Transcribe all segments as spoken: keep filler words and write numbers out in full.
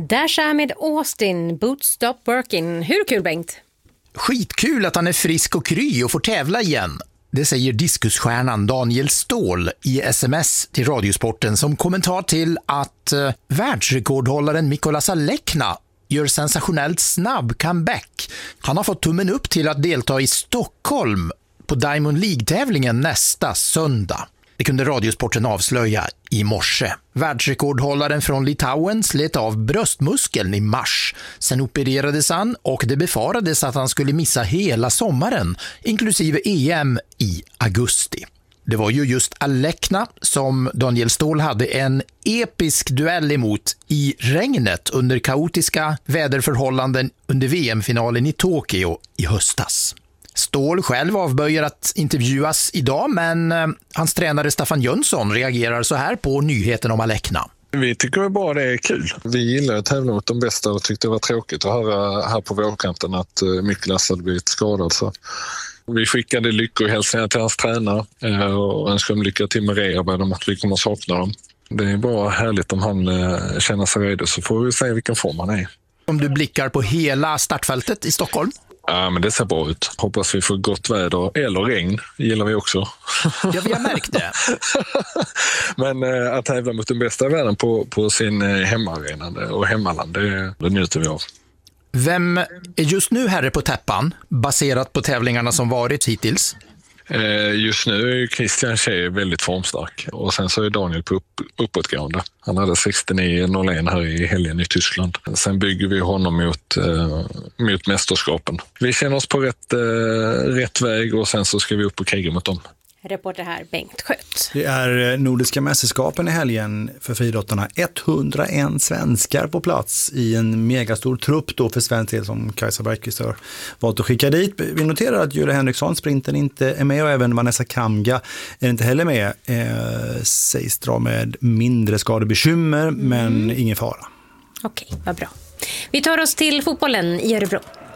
Dasha med Austin, Boots Stop Working. Hur kul, Bengt? Skitkul att han är frisk och kry och får tävla igen. Det säger diskusstjärnan Daniel Ståhl i sms till Radiosporten som kommentar till att eh, världsrekordhållaren Mikolas Alekna gör sensationellt snabb comeback. Han har fått tummen upp till att delta i Stockholm på Diamond League-tävlingen nästa söndag. Det kunde Radiosporten avslöja i morse. Världsrekordhållaren från Litauen slet av bröstmuskeln i mars. Sen opererades han och det befarades att han skulle missa hela sommaren, inklusive E M i augusti. Det var ju just Alekna som Daniel Ståhl hade en episk duell emot i regnet under kaotiska väderförhållanden under V M-finalen i Tokyo i höstas. Ståhl själv avböjer att intervjuas idag, men eh, hans tränare Staffan Jönsson reagerar så här på nyheten om Alekna. Vi tycker bara det är kul. Vi gillar att tävla mot de bästa och tyckte det var tråkigt att höra här på vårkanten att uh, Mikolas hade blivit skadad. Så. Vi skickade lyckor och hälsningar till hans tränare uh, och önskade om lycka till med rehab om att vi kommer att sakna dem. Det är bara härligt om han uh, känner sig redo, så får vi se vilken form han är. Om du blickar på hela startfältet i Stockholm? Ja, men det ser bra ut. Hoppas vi får gott väder eller regn, gillar vi också. Ja, vi har märkt det. Men äh, att tävla mot den bästa världen på, på sin äh, hemmaarena och hemmaland, det, det njuter vi av. Vem är just nu herre på täppan, baserat på tävlingarna som varit hittills? Just nu är ju Christian Tjej väldigt formstark och sen så är Daniel på upp, uppåtgående. Han hade sextionio noll ett här i helgen i Tyskland. Sen bygger vi honom mot, eh, mot mästerskapen. Vi känner oss på rätt, eh, rätt väg och sen så ska vi upp och kriga mot dem. Reporter här, Bengt Skött. Det är Nordiska mästerskapen i helgen för friidrottarna. etthundraen svenskar på plats i en megastor trupp då för svensk del som Kajsa Bergqvist har valt att skicka dit. Vi noterar att Julia Henriksson, sprinten, inte är med och även Vanessa Kamga är inte heller med. Eh, sägs dra med mindre skadebekymmer, mm. men ingen fara. Okej, vad bra. Vi tar oss till fotbollen i Örebro.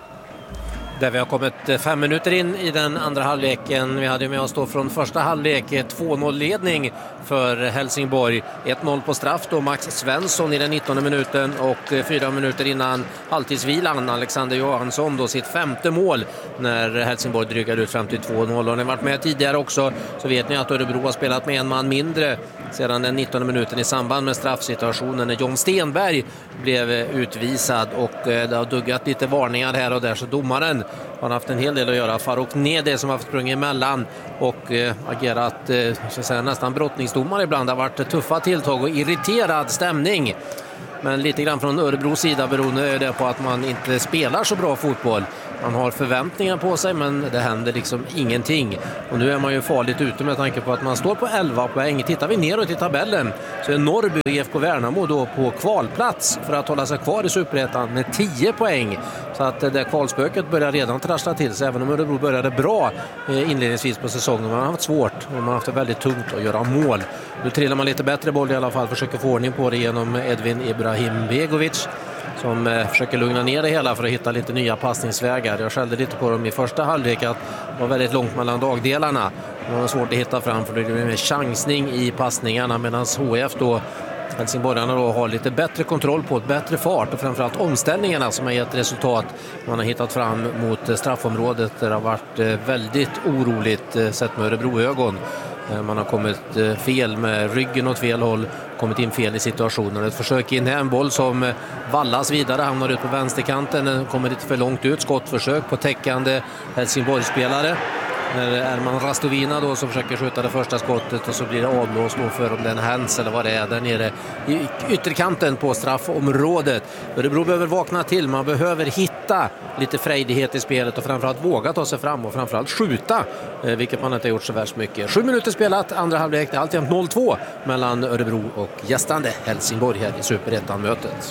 Där vi har kommit fem minuter in i den andra halvleken. Vi hade med oss då från första halvlek två noll-ledning för Helsingborg. ett noll på straff då Max Svensson i den nittonde minuten och fyra minuter innan halvtidsvilan Alexander Johansson då sitt femte mål när Helsingborg drygar ut fram till två noll. Och när ni varit med tidigare också så vet ni att Örebro har spelat med en man mindre sedan den nittonde minuten i samband med straffsituationen när John Stenberg blev utvisad och det har duggat lite varningar här och där så domaren har haft en hel del att göra. Farok Nede som har sprungit emellan och eh, agerat eh, så att säga, nästan brottningsdomare ibland. Det har varit tuffa tilltag och irriterad stämning. Men lite grann från Örebros sida beroende det på att man inte spelar så bra fotboll. Man har förväntningar på sig men det händer liksom ingenting. Och nu är man ju farligt ute med tanke på att man står på elva poäng. Tittar vi neråt i tabellen så är Norrby och I F K Värnamo då på kvalplats för att hålla sig kvar i Superettan med tio poäng. Så att det kvalspöket börjar redan trassla till sig även om Örebro började bra inledningsvis på säsongen. Man har haft svårt och man har haft det väldigt tungt att göra mål. Nu trillar man lite bättre boll i alla fall, försöker få ordning på det genom Edvin Ibrahim Begovic som eh, försöker lugna ner det hela för att hitta lite nya passningsvägar. Jag skällde lite på dem i första halvlek att det var väldigt långt mellan dagdelarna. Det var svårt att hitta fram för det blev en chansning i passningarna medan H F då Helsingborgarna då har lite bättre kontroll på ett bättre fart och framförallt omställningarna som har gett resultat. Man har hittat fram mot straffområdet där det har varit väldigt oroligt sett med Örebroögon. Man har kommit fel med ryggen åt fel håll, kommit in fel i situationen. Ett försök in här, en boll som vallas vidare, hamnar ut på vänsterkanten, kommer lite för långt ut, skottförsök på täckande Helsingborgsspelare. När Erman Rastovina då som försöker skjuta det första skottet och så blir det avblåst då för om det är en hands eller vad det är där nere i ytterkanten på straffområdet. Örebro behöver vakna till, man behöver hitta lite frejdighet i spelet och framförallt våga ta sig fram och framförallt skjuta, vilket man inte har gjort så värst mycket. Sju minuter spelat, andra halvlek, det är alltid noll två mellan Örebro och gästande Helsingborg här i Superettan-mötet.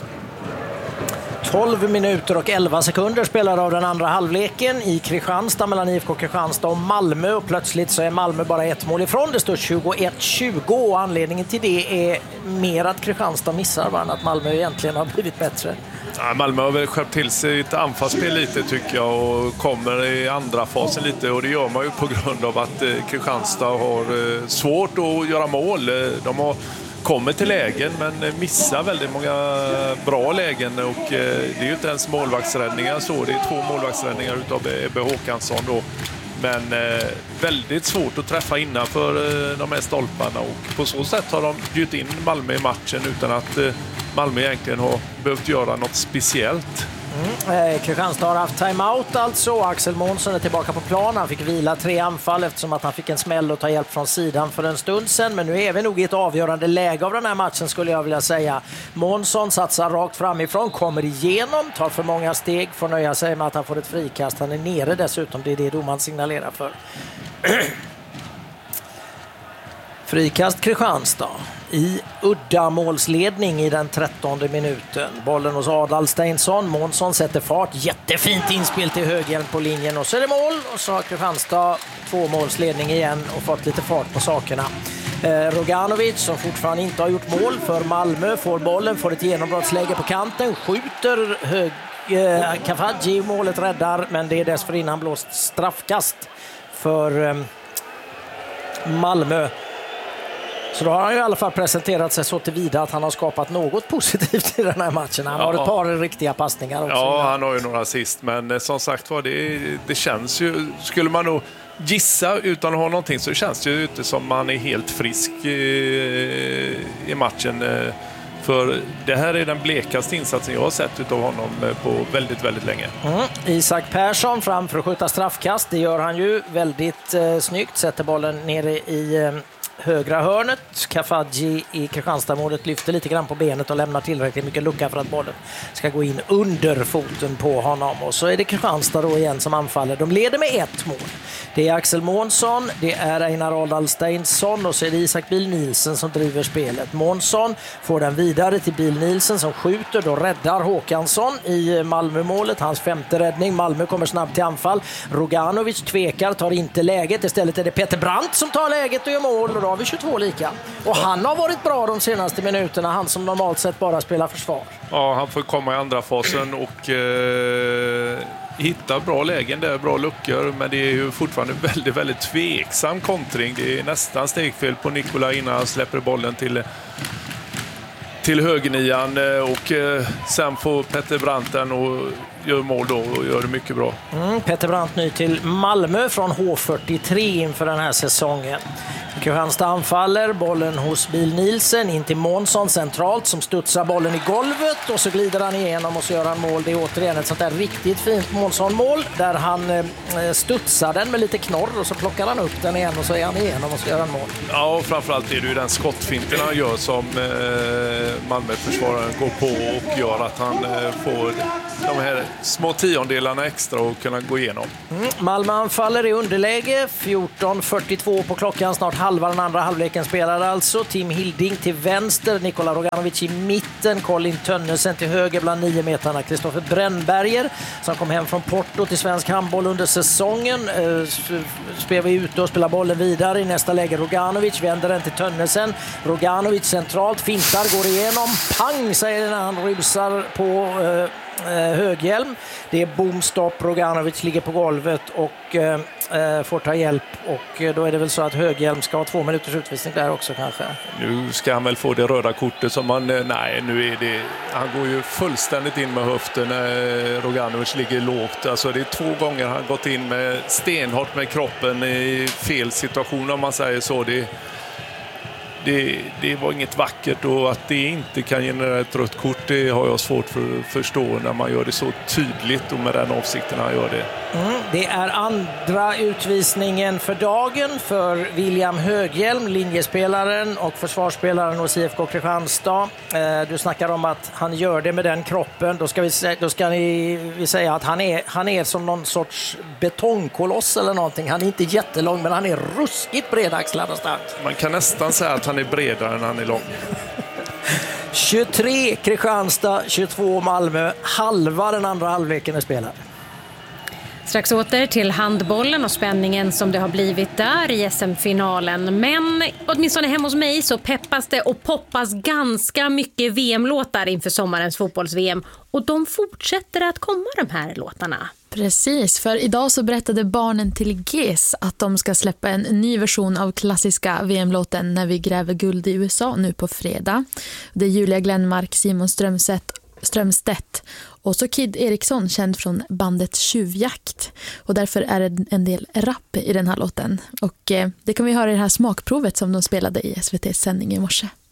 tolv minuter och elva sekunder spelar av den andra halvleken i Kristianstad mellan I F K Kristianstad och Malmö och plötsligt så är Malmö bara ett mål ifrån. Det står tjugoett tjugo och anledningen till det är mer att Kristianstad missar varandra, att Malmö egentligen har blivit bättre. Ja, Malmö har väl skärpt till sig ett anfallsspel lite tycker jag och kommer i andra fasen lite och det gör man ju på grund av att eh, Kristianstad har eh, svårt att göra mål. De har kommer till lägen men missar väldigt många bra lägen och det är ju inte ens målvaktsräddningar så, det är två målvaktsräddningar utav Ebbe Håkansson då. Men eh, väldigt svårt att träffa innanför eh, de här stolparna och på så sätt har de bjudit in Malmö i matchen utan att eh, Malmö egentligen har behövt göra något speciellt. Mm. Eh, Kristianstad har haft timeout alltså. Axel Månsson är tillbaka på plan. Han fick vila tre anfall eftersom att han fick en smäll och ta hjälp från sidan för en stund sedan. Men nu är vi nog i ett avgörande läge av den här matchen skulle jag vilja säga. Månsson satsar rakt framifrån, kommer igenom, tar för många steg, får nöja sig med att han får ett frikast. Han är nere dessutom, det är det domaren signalerar för. Frikast Kristianstad i uddamålsledning i den trettonde minuten. Bollen hos Adal Steinsson. Månsson sätter fart. Jättefint inspel till Höghjelm på linjen. Och så är det mål. Och så har Kristianstad två målsledning igen och fått lite fart på sakerna. Eh, Roganovic som fortfarande inte har gjort mål för Malmö får bollen, får ett genombrottsläge på kanten. Skjuter hög, eh, Kafaji. Målet räddar men det är dessförinnan blåst straffkast för eh, Malmö. Så då har han ju i alla fall presenterat sig så tillvida att han har skapat något positivt i den här matchen. Han ja. har ett par riktiga passningar också. Ja, han har ju några assist, men som sagt var, det, det känns ju, skulle man nog gissa utan att ha någonting så känns det ju inte som man är helt frisk i, i matchen. För det här är den blekaste insatsen jag har sett utav honom på väldigt, väldigt länge. Mm. Isak Persson framför att skjuta straffkast. Det gör han ju väldigt eh, snyggt. Sätter bollen nere i eh, högra hörnet. Kafaji i Kristianstad-målet lyfter lite grann på benet och lämnar tillräckligt mycket lucka för att bollen ska gå in under foten på honom. Och så är det Kristianstad då igen som anfaller. De leder med ett mål. Det är Axel Månsson, det är Einar Adal Steinsson och så är det Isak Bil Nielsen som driver spelet. Månsson får den vidare till Bil Nielsen som skjuter. Då räddar Håkansson i Malmö-målet. Hans femte räddning. Malmö kommer snabbt till anfall. Roganovic tvekar, tar inte läget. Istället är det Peter Brandt som tar läget och gör mål. Och då har vi tjugotvå lika. Och han har varit bra de senaste minuterna. Han som normalt sett bara spelar försvar. Ja, han får komma i andra fasen och eh, hitta bra lägen där, bra luckor. Men det är ju fortfarande väldigt, väldigt tveksam kontring. Det är nästan stegfel på Nikola innan han släpper bollen till till högernian och eh, sen får Peter Brandt den och gör mål då och gör det mycket bra. Mm, Peter Brandt ny till Malmö från H fyrtiotre inför den här säsongen. Kristianstad anfaller, bollen hos Bil Nielsen in till Månsson centralt som studsar bollen i golvet och så glider han igenom och så gör han mål. Det är återigen ett sånt där riktigt fint Månsson-mål där han eh, studsar den med lite knorr och så plockar han upp den igen och så är han igenom och så gör han mål. Ja, och framförallt är det ju den skottfinten han gör som eh, Malmö-försvararen går på och gör att han eh, får de här små tiondelarna extra och kunna gå igenom. Mm, Malmö anfaller i underläge, fjorton fyrtiotvå på klockan, snart halva den andra halvleken spelar alltså. Tim Hilding till vänster, Nikola Roganovic i mitten, Colin Tönnesen till höger bland nio metrarna. Kristoffer Brännberger som kom hem från Porto till svensk handboll under säsongen. Eh, spelar vi ute och spelar bollen vidare i nästa läge. Roganovic vänder den till Tönnesen. Roganovic centralt, fintar, går igenom. Pang säger det när han rusar på eh, Höghjelm. Det är boomstopp, Roganovic ligger på golvet och eh, får ta hjälp och då är det väl så att Höghjelm ska ha två minuters utvisning där också kanske. Nu ska han väl få det röda kortet som han, nej nu är det, han går ju fullständigt in med höften när Roganovic ligger lågt. Alltså det är två gånger han gått in med stenhårt med kroppen i fel situation om man säger så. Det Det, det var inget vackert och att det inte kan generera ett rött kort, det har jag svårt för att förstå när man gör det så tydligt och med den avsikten han gör det. Mm, det är andra utvisningen för dagen för William Höghjelm, linjespelaren och försvarsspelaren hos I F K Kristianstad. Eh, du snackar om att han gör det med den kroppen. Då ska vi, då ska ni, vi säga att han är, han är som någon sorts betongkoloss eller någonting. Han är inte jättelång men han är ruskigt bredaxlad och stark. Man kan nästan säga att han är bredare än han är lång. tjugotre Kristianstad, tjugotvå Malmö. Halva den andra halvleken är spelad. Strax åter till handbollen och spänningen som det har blivit där i S M-finalen. Men åtminstone hemma hos mig så peppas det och poppas ganska mycket V M-låtar inför sommarens fotbolls-V M. Och de fortsätter att komma, de här låtarna. Precis, för idag så berättade barnen till G S att de ska släppa en ny version av klassiska V M-låten När vi gräver guld i U S A nu på fredag. Det är Julia Glenmark, Simon Strömstedt, Strömstedt och så Kid Eriksson, känd från bandet Tjuvjakt. Och därför är det en del rap i den här låten. Och eh, det kan vi höra i det här smakprovet som de spelade i S V T:s sändning i morse.